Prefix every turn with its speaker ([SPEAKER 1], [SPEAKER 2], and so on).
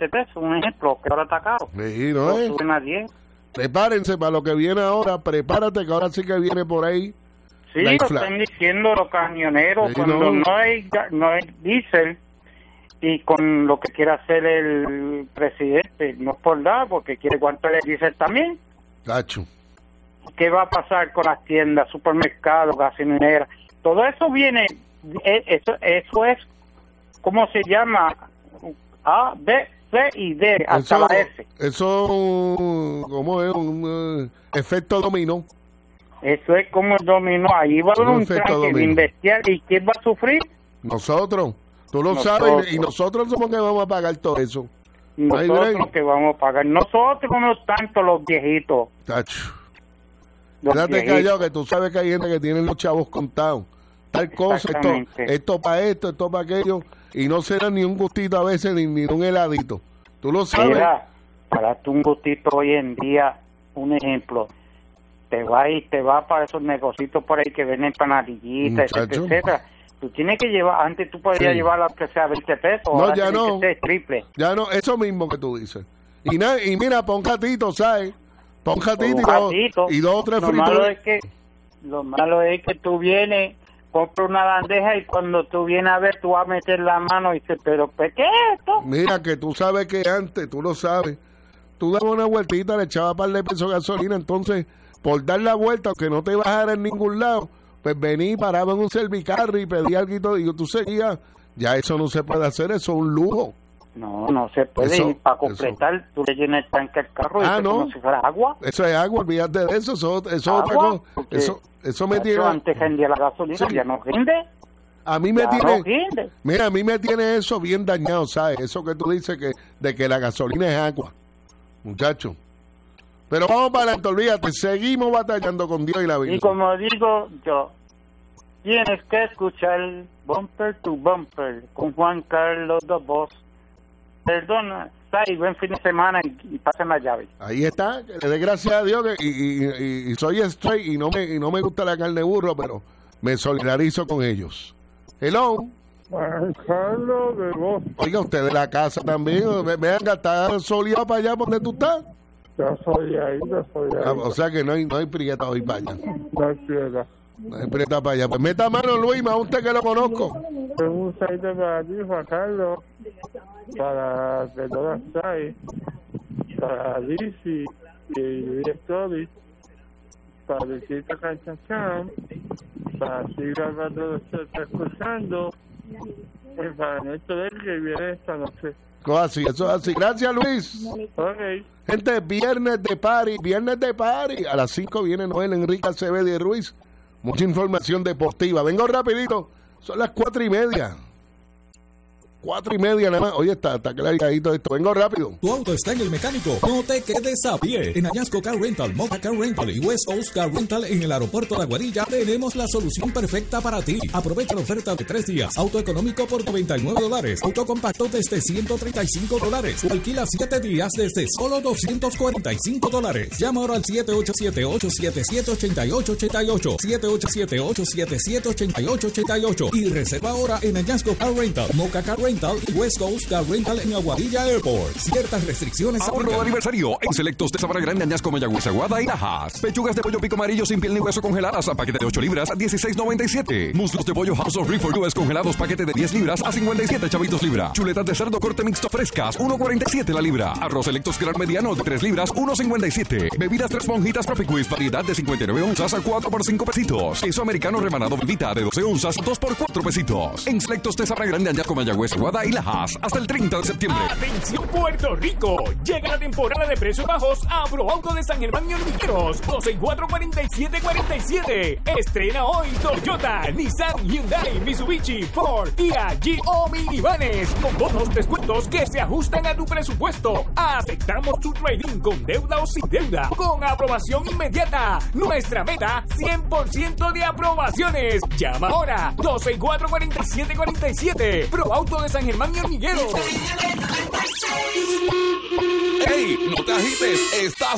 [SPEAKER 1] 20 pesos, un ejemplo, que ahora está caro.
[SPEAKER 2] Sí, ¿no es?
[SPEAKER 1] Suben a 10.
[SPEAKER 2] Prepárense para lo que viene ahora, prepárate que ahora sí que viene por ahí.
[SPEAKER 1] Sí, lo están diciendo los camioneros, sí, cuando no hay diésel, y con lo que quiere hacer el presidente, no es por nada, porque quiere aguantar el diésel también.
[SPEAKER 2] Cacho.
[SPEAKER 1] ¿Qué va a pasar con las tiendas, supermercados, gasolineras? Todo eso viene, eso es, ¿cómo se llama? A, B, C y D, hasta la S.
[SPEAKER 2] Eso, ¿cómo es? Un efecto dominó.
[SPEAKER 1] Eso es como el dominó. Ahí va a haber un tranque de investigar. ¿Y quién va a sufrir?
[SPEAKER 2] Nosotros. Tú lo sabes, y nosotros somos que vamos a pagar todo eso.
[SPEAKER 1] Nosotros que vamos a pagar. Nosotros no tanto los viejitos.
[SPEAKER 2] Tacho. Quédate callado, que tú sabes que hay gente que tiene los chavos contados. Tal cosa, esto para esto para aquello, y no será ni un gustito a veces, ni un heladito. Tú lo sabes.
[SPEAKER 1] Mira, para tú un gustito hoy en día, un ejemplo, te va para esos negocios por ahí que venden panadillitas, etcétera. Tú tienes que llevar, antes tú podías llevar la que sea 20 pesos,
[SPEAKER 2] no, ya no.
[SPEAKER 1] Que ser triple.
[SPEAKER 2] Ya no, eso mismo que tú dices. Y mira, pon gatito, ¿sabes? Pon gatito y dos o tres fritos.
[SPEAKER 1] Lo malo es que tú vienes, compras una bandeja y cuando tú vienes a ver, tú vas a meter la mano y dices, ¿pero qué es esto?
[SPEAKER 2] Mira, que tú sabes que antes, tú lo sabes, tú dabas una vueltita, le echabas par de pesos de gasolina, entonces, por dar la vuelta, aunque no te bajara en ningún lado, pues vení, paraba en un servicarro y pedía algo y tú seguías. Ya eso no se puede hacer, eso es un lujo.
[SPEAKER 1] No se puede. Y para completar, tú le llenas el tanque al carro y
[SPEAKER 2] no,
[SPEAKER 1] como si fuera agua.
[SPEAKER 2] Eso es agua, olvídate de eso, eso es otra cosa. Eso me tiene...
[SPEAKER 1] Antes rendía la gasolina, ya no rinde.
[SPEAKER 2] A mí me tiene... Mira, a mí me tiene eso bien dañado, ¿sabes? Eso que tú dices de que la gasolina es agua, muchacho. Pero vamos para adelante, olvídate, seguimos batallando con Dios y la vida.
[SPEAKER 1] Y como digo yo, tienes que escuchar Bumper to Bumper con Juan Carlos Dobos. Perdona, y buen fin de semana y pasen la llave.
[SPEAKER 2] Ahí está, que le dé gracias a Dios y soy straight y no me gusta la carne de burro, pero me solidarizo con ellos. Hello.
[SPEAKER 3] Juan Carlos Dobos.
[SPEAKER 2] Oiga, usted de la casa también, venga, ¿está soleado para allá por donde tú estás?
[SPEAKER 3] Yo soy ahí.
[SPEAKER 2] O sea que no hay prieta hoy para allá.
[SPEAKER 3] No hay prieta.
[SPEAKER 2] No hay prieta para allá. Pues meta mano, Luis, más usted que lo conozco.
[SPEAKER 3] Un saludo para ti, Juan Carlos, para que todas estáis, para Lizzy y directores, para Visita Canchachán, para Silvia Alvarado que está escuchando, y para Néstor que viene esta noche.
[SPEAKER 2] Así, eso es así. Gracias, Luis.
[SPEAKER 3] Okay.
[SPEAKER 2] Gente, viernes de party. A las 5 viene Noel Enrique Acevedo y Ruiz. Mucha información deportiva. Vengo rapidito. Son las 4:30. 4:30 nada más. Oye, está clarito esto. Vengo rápido.
[SPEAKER 4] Tu auto está en el mecánico. No te quedes a pie. En Añasco Car Rental, Moca Car Rental y West Coast Car Rental en el aeropuerto de Aguadilla tenemos la solución perfecta para ti. Aprovecha la oferta de 3 días. Auto económico por $99. Auto compacto desde $135. O alquila 7 días desde solo $245. Llama ahora al 787-877-8888. 787-877-8888. Y reserva ahora en Añasco Car Rental, Moca Car Rental y West Coast Car Rental en Aguadilla Airport. Ciertas restricciones
[SPEAKER 5] aplican. Ahorro de aniversario en Selectos de Sabana Grande, Añasco, Mayagüez, Aguada y Lajas. Pechugas de pollo pico amarillo sin piel ni hueso congeladas a paquete de 8 libras a $16.97. Muslos de pollo House of Reef US congelados paquete de 10 libras a 57 chavitos libra. Chuletas de cerdo corte mixto frescas, $1.47 la libra. Arroz Selectos gran mediano de 3 libras, $1.57. Bebidas 3 monjitas Tropiquist, variedad de 59 onzas a 4 por 5 pesitos. Queso americano rebanado Vita de 12 onzas, 2 por 4 pesitos. En Selectos de Sabana Grande, Añasco, Mayagüez, Aguada y Lajas, hasta el 30 de septiembre.
[SPEAKER 6] ¡Atención Puerto Rico! Llega la temporada de precios bajos a ProAuto de San Germán y Hormigueros. 264-4747. Estrena hoy Toyota, Nissan, Hyundai, Mitsubishi, Ford, Kia, Jeep o minivanes. Con bonos descuentos que se ajustan a tu presupuesto. Aceptamos tu trading con deuda o sin deuda. Con aprobación inmediata. Nuestra meta, 100% de aprobaciones. Llama ahora. 264-4747. ProAuto de San Germán y Hormigueros.
[SPEAKER 5] ¡Ey! ¡No te agites! ¡Estás